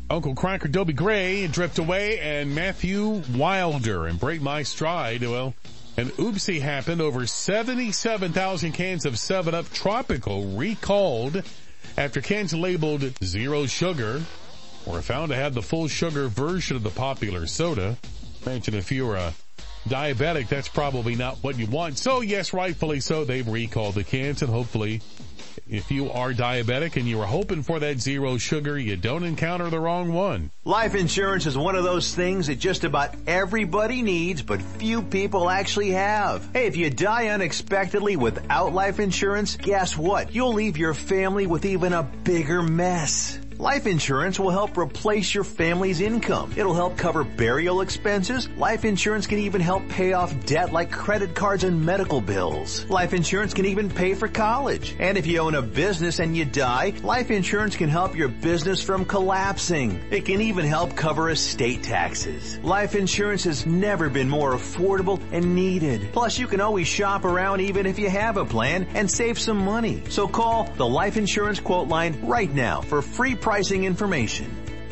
Uncle Cracker, Dobie Gray, Drift Away, and Matthew Wilder, and Break My Stride. Well, an oopsie happened. Over 77,000 cans of 7-Up Tropical recalled after cans labeled zero sugar were found to have the full sugar version of the popular soda. Imagine if you're a diabetic, that's probably not what you want. So yes, rightfully so, they've recalled the cans, and hopefully if you are diabetic and you were hoping for that zero sugar, you don't encounter the wrong one. Life insurance is one of those things that just about everybody needs, but few people actually have. Hey, if you die unexpectedly without life insurance, guess what? You'll leave your family with even a bigger mess. Life insurance will help replace your family's income. It'll help cover burial expenses. Life insurance can even help pay off debt like credit cards and medical bills. Life insurance can even pay for college. And if you own a business and you die, life insurance can help your business from collapsing. It can even help cover estate taxes. Life insurance has never been more affordable and needed. Plus, you can always shop around even if you have a plan and save some money. So call the Life Insurance Quote Line right now for free pricing information.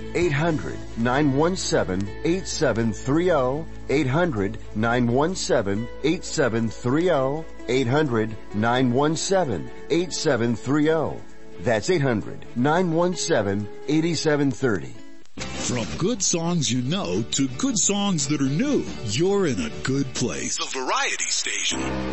800-917-8730. 800-917-8730. 800-917-8730. That's 800-917-8730. From good songs you know to good songs that are new, you're in a good place. The Variety Station.